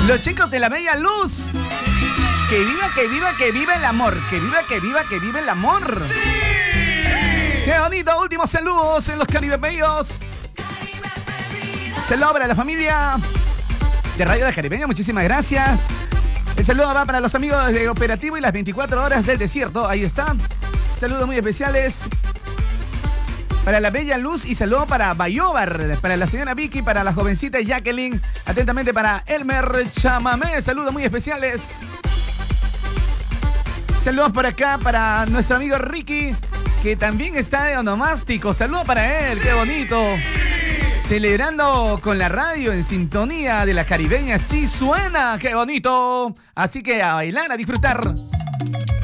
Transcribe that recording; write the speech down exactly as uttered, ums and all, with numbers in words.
Los chicos de la Bella Luz. Que viva, que viva, que viva el amor. Que viva, que viva, que viva el amor. ¡Sí! ¡Qué bonito! Últimos saludos en los Caribe Bellos. Saludos para la familia de Radio de Caribeña. Muchísimas gracias. El saludo va para los amigos de Operativo y las veinticuatro horas del desierto. Ahí está. Saludos muy especiales para la Bella Luz y saludo para Bayobar, para la señora Vicky, para la jovencita Jacqueline. Atentamente para Elmer Chamamé. Saludos muy especiales. Saludos por acá para nuestro amigo Ricky, que también está de onomástico. Saludos para él. ¡Qué bonito! Celebrando con la radio en sintonía de la Caribeña. ¡Sí suena! ¡Qué bonito! Así que a bailar, a disfrutar.